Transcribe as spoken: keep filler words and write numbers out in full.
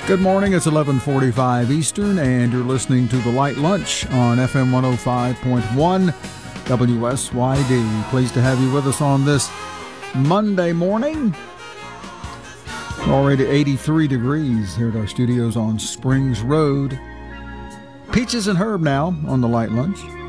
Good morning, it's eleven forty-five Eastern, and you're listening to The Light Lunch on F M one oh five point one W S Y D. Pleased to have you with us on this Monday morning. Already eighty-three degrees here at our studios on Springs Road. Peaches and Herb now on The Light Lunch.